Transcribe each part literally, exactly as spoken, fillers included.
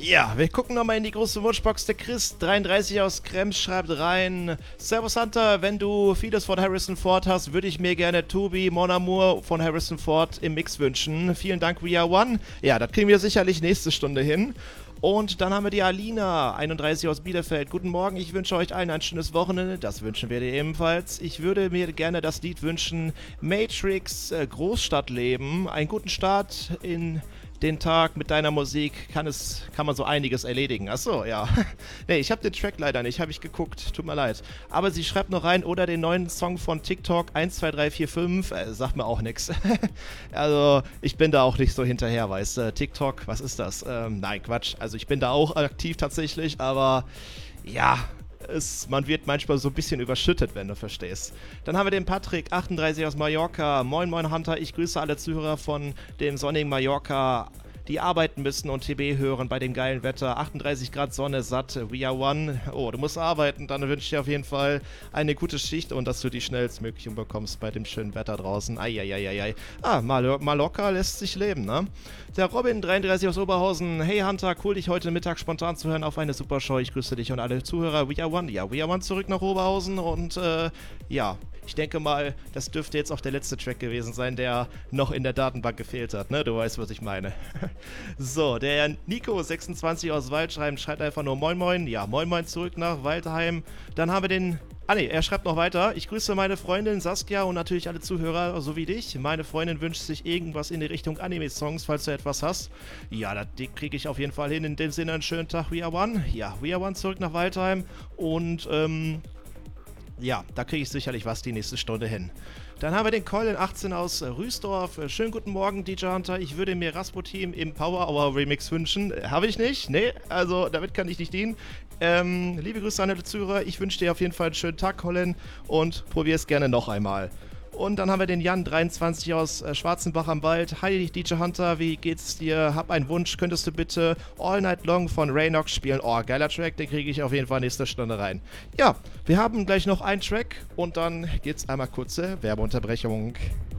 Ja, wir gucken nochmal in die große Wunschbox. Der Chris dreiunddreißig aus Krems schreibt rein: Servus Hunter, wenn du vieles von Harrison Ford hast, würde ich mir gerne Toby Mon Amour von Harrison Ford im Mix wünschen. Vielen Dank, We Are One. Ja, das kriegen wir sicherlich nächste Stunde hin. Und dann haben wir die Alina, einunddreißig aus Bielefeld. Guten Morgen, ich wünsche euch allen ein schönes Wochenende. Das wünschen wir dir ebenfalls. Ich würde mir gerne das Lied wünschen: Matrix, äh, Großstadtleben. Einen guten Start in den Tag mit deiner Musik, kann es, kann man so einiges erledigen. Achso, ja. Nee, ich habe den Track leider nicht, habe ich geguckt, tut mir leid. Aber sie schreibt noch rein, oder den neuen Song von TikTok, eins, zwei, drei, vier, fünf, äh, sagt mir auch nix. Also, ich bin da auch nicht so hinterher, weißt du. TikTok, was ist das? Ähm, nein, Quatsch. Also, ich bin da auch aktiv tatsächlich, aber ja, Es, man wird manchmal so ein bisschen überschüttet, wenn du verstehst. Dann haben wir den Patrick, achtunddreißig aus Mallorca. Moin, moin Hunter, ich grüße alle Zuhörer von dem sonnigen Mallorca, die arbeiten müssen und T B hören bei dem geilen Wetter. achtunddreißig Grad Sonne, satt, we are one. Oh, du musst arbeiten, dann wünsche ich dir auf jeden Fall eine gute Schicht und dass du die schnellstmöglich umbekommst bei dem schönen Wetter draußen. Eieieiei. Ah, Mal- Mallorca lässt sich leben, ne? Der Robin, dreiunddreißig aus Oberhausen. Hey Hunter, cool, dich heute Mittag spontan zu hören auf eine super Show. Ich grüße dich und alle Zuhörer. We are one. Ja, we are one zurück nach Oberhausen und äh, ja. Ich denke mal, das dürfte jetzt auch der letzte Track gewesen sein, der noch in der Datenbank gefehlt hat, ne? Du weißt, was ich meine. So, der Nico, sechsundzwanzig aus Waldschreiben, schreibt einfach nur Moin Moin. Ja, Moin Moin zurück nach Waldheim. Dann haben wir den... Ah ne, er schreibt noch weiter. Ich grüße meine Freundin Saskia und natürlich alle Zuhörer, so wie dich. Meine Freundin wünscht sich irgendwas in die Richtung Anime-Songs, falls du etwas hast. Ja, das kriege ich auf jeden Fall hin. In dem Sinne einen schönen Tag, We Are One. Ja, We Are One zurück nach Waldheim und ähm... ja, da kriege ich sicherlich was die nächste Stunde hin. Dann haben wir den Colin, achtzehn aus Rüsdorf. Schönen guten Morgen, D J Hunter. Ich würde mir Rasputin im Power Hour Remix wünschen. Habe ich nicht? Nee, also damit kann ich nicht dienen. Ähm, liebe Grüße an alle Zuhörer. Ich wünsche dir auf jeden Fall einen schönen Tag, Colin. Und probier es gerne noch einmal. Und dann haben wir den Jan, dreiundzwanzig aus äh, Schwarzenbach am Wald. Hi D J Hunter, wie geht's dir? Hab einen Wunsch, könntest du bitte All Night Long von Raynox spielen? Oh, geiler Track, den kriege ich auf jeden Fall nächste Stunde rein. Ja, wir haben gleich noch einen Track und dann geht's einmal kurze Werbeunterbrechung.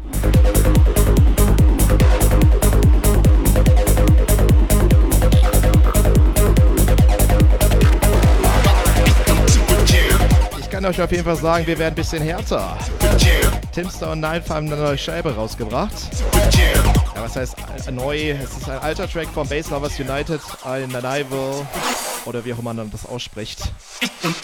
Ich kann euch auf jeden Fall sagen, wir werden ein bisschen härter. Timster und Nine haben eine neue Scheibe rausgebracht. Ja, was heißt äh, neu? Es ist ein alter Track von Bass Lovers United, ein Arrival oder wie auch immer man das ausspricht.